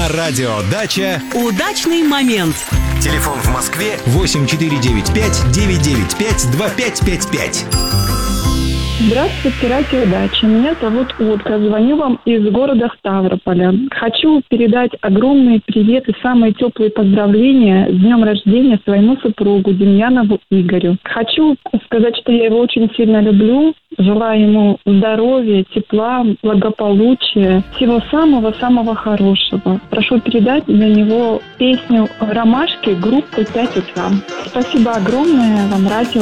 На радио «Дача» удачный момент. Телефон в Москве 8495-995-2555. Здравствуйте, радио «Дача». Меня зовут Ольга. Звоню вам из города Ставрополя. Хочу передать огромный привет и самые теплые поздравления с днем рождения своему супругу Демьянову Игорю. Хочу сказать, что я его очень сильно люблю. Желаю ему здоровья, тепла, благополучия, всего самого-самого хорошего. Прошу передать для него песню «Ромашки» группы «5 утра». Спасибо огромное вам, радио